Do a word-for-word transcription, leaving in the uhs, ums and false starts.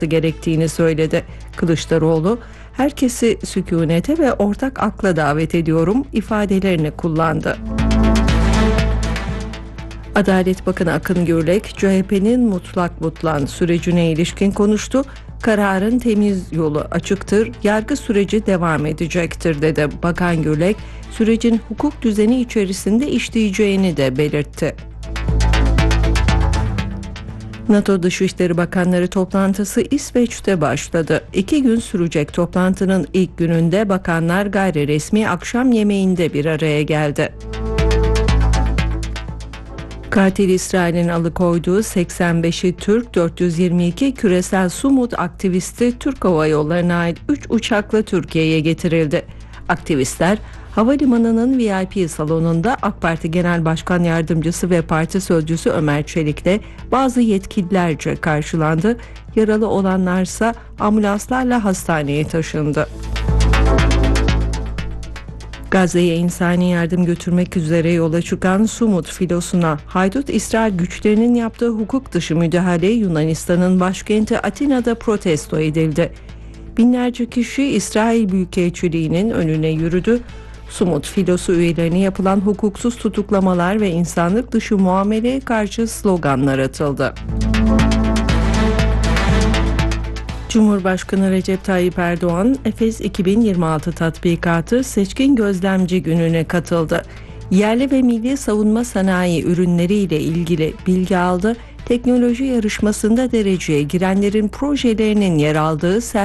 gerektiğini söyledi. Kılıçdaroğlu, herkesi sükunete ve ortak akla davet ediyorum ifadelerini kullandı. Adalet Bakanı Akın Gürlek, C H P'nin mutlak mutlan sürecine ilişkin konuştu. Kararın temiz yolu açıktır, yargı süreci devam edecektir dedi. Bakan Gürlek, sürecin hukuk düzeni içerisinde işleyeceğini de belirtti. NATO Dışişleri Bakanları toplantısı İsveç'te başladı. İki gün sürecek toplantının ilk gününde bakanlar gayri resmi akşam yemeğinde bir araya geldi. Katil İsrail'in alıkoyduğu seksen beşi Türk, dört yüz yirmi iki küresel Sumut aktivisti Türk Hava Yolları'na ait üç uçakla Türkiye'ye getirildi. Aktivistler havalimanının V I P salonunda AK Parti Genel Başkan Yardımcısı ve Parti Sözcüsü Ömer Çelik'le bazı yetkililerce karşılandı. Yaralı olanlarsa ambulanslarla hastaneye taşındı. Gazze'ye insani yardım götürmek üzere yola çıkan Sumut filosuna haydut İsrail güçlerinin yaptığı hukuk dışı müdahale Yunanistan'ın başkenti Atina'da protesto edildi. Binlerce kişi İsrail Büyükelçiliği'nin önüne yürüdü. Sumut filosu üyelerine yapılan hukuksuz tutuklamalar ve insanlık dışı muameleye karşı sloganlar atıldı. Cumhurbaşkanı Recep Tayyip Erdoğan, Efes iki bin yirmi altı tatbikatı seçkin gözlemci gününe katıldı. Yerli ve milli savunma sanayi ürünleriyle ilgili bilgi aldı. Teknoloji yarışmasında dereceye girenlerin projelerinin yer aldığı